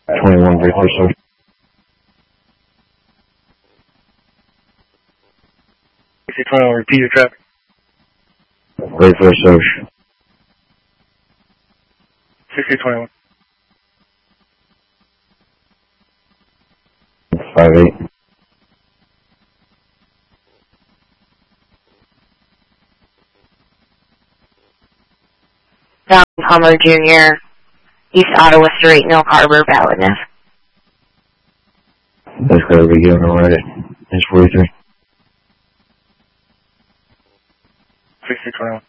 21 very close, sir. 6021, repeat your traffic. Very close, sir. 6021. 58. Don Palmer Jr., East Ottawa Street, Mill Harbor, validness. That's going to be given already. It's 43. 6021.